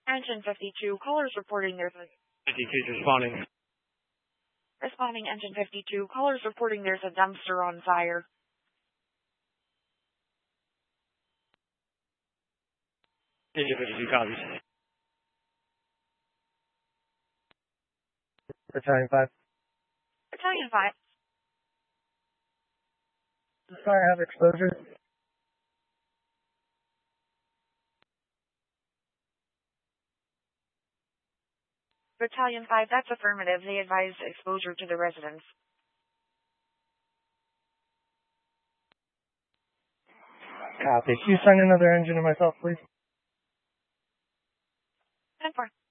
Engine 52, callers reporting there's a... 52's responding. Responding Engine 52, callers reporting there's a dumpster on fire. Engine 52 copies. Battalion 5. Battalion 5. Does the fire have exposure? Battalion 5, that's affirmative. They advise exposure to the residents. Copy. Can you send another engine to myself, please? 10-4.